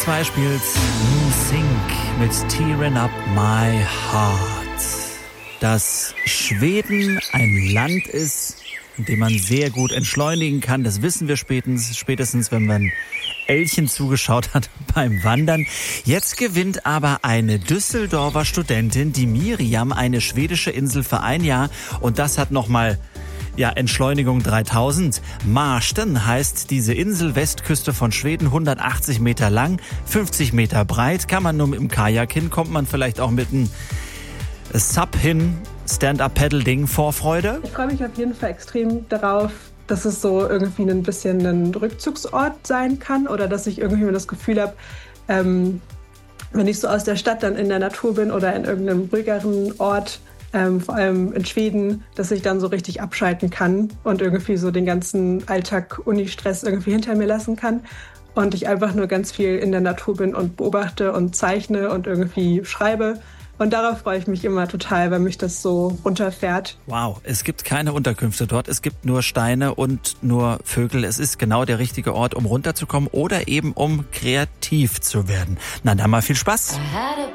2 spielt NSYNC mit Tearing Up My Heart. Dass Schweden ein Land ist, in dem man sehr gut entschleunigen kann, das wissen wir spätestens, wenn man Elchen zugeschaut hat beim Wandern. Jetzt gewinnt aber eine Düsseldorfer Studentin, die Miriam, eine schwedische Insel für ein Jahr. Und das hat nochmal Entschleunigung 3000. Marsten heißt diese Insel, Westküste von Schweden, 180 Meter lang, 50 Meter breit. Kann man nur mit dem Kajak hin, kommt man vielleicht auch mit einem Sub hin, Stand-Up-Paddle-Ding, Vorfreude? Ich freue mich auf jeden Fall extrem darauf, dass es so irgendwie ein bisschen ein Rückzugsort sein kann oder dass ich irgendwie das Gefühl habe, wenn ich so aus der Stadt dann in der Natur bin oder in irgendeinem ruhigeren Ort, vor allem in Schweden, dass ich dann so richtig abschalten kann und irgendwie so den ganzen Alltag, Uni-Stress irgendwie hinter mir lassen kann und ich einfach nur ganz viel in der Natur bin und beobachte und zeichne und irgendwie schreibe. Und darauf freue ich mich immer total, weil mich das so runterfährt. Wow, es gibt keine Unterkünfte dort, es gibt nur Steine und nur Vögel. Es ist genau der richtige Ort, um runterzukommen oder eben um kreativ zu werden. Na, dann mal viel Spaß.